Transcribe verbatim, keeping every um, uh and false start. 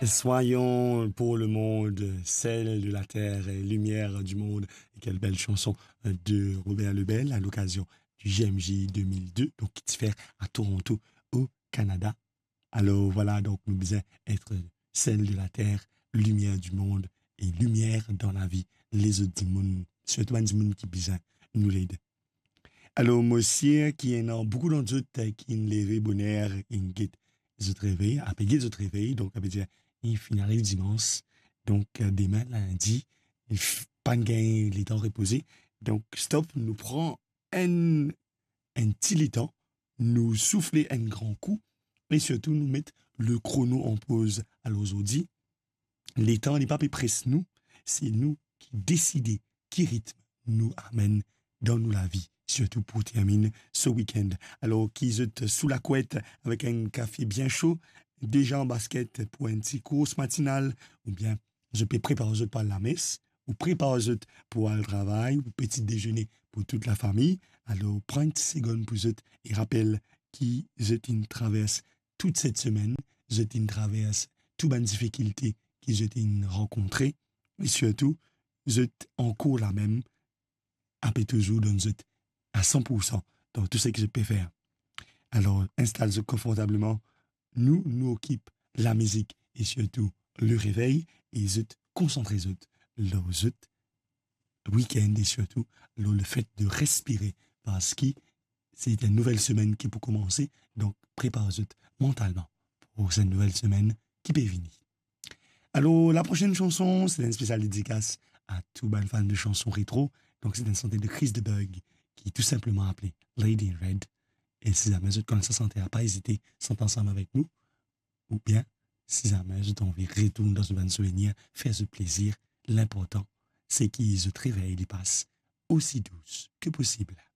Soyons pour le monde, sel de la terre et lumière du monde. Et quelle belle chanson de Robert Lebel à l'occasion du J M J deux mille deux, donc qui se fait à Toronto, au Canada. Alors voilà, donc nous disons être sel de la terre, lumière du monde et lumière dans la vie. Les autres mondes, surtout un monde qui besoin nous l'aide. Alors moi aussi, qui est dans beaucoup d'autres qui ne lèvent bonheur, qui se réveillent, après ils se réveillent, donc ça veut dire il finit dimanche, donc euh, demain lundi, il f- pas de gain les temps reposés, donc stop nous prend un un petit temps, nous souffler un grand coup et surtout nous mettre le chrono en pause. Alors aujourd'hui, les temps n'est pas presse nous, c'est nous qui décidons qui rythme nous amène dans nous la vie, surtout pour terminer ce week-end. Alors, qui êtes sous la couette avec un café bien chaud, déjà en basket pour une petite course matinale, ou bien je peux préparer aux autres pour la messe, ou préparer aux autres pour aller au travail, ou petit déjeuner pour toute la famille. Alors, prends une petite seconde pour eux et rappelle qui êtes une traverse toute cette semaine, vous êtes une traverse toute une difficulté qu'ils ont rencontré et surtout, vous êtes en cours là même, après toujours dans vous êtes à cent pour cent dans tout ce que je peux faire. Alors, installe-vous confortablement. Nous, nous occupe la musique et surtout le réveil et vous êtes concentrés le week-end et surtout le fait de respirer parce que c'est une nouvelle semaine qui peut commencer. Donc, préparez-vous mentalement pour cette nouvelle semaine qui peut venir. Alors, la prochaine chanson, c'est une spéciale dédicace à tous les fans de chansons rétro. Donc, c'est une chanson de Chris de Bug, qui est tout simplement appelée Lady in Red. Et si jamais vous connaissez ça, à pas hésiter, sont ensemble avec nous. Ou bien, si jamais vous avez envie de retourner dans ce bon souvenir, faire ce plaisir, l'important, c'est qu'ils se réveillent, ils passent aussi douce que possible.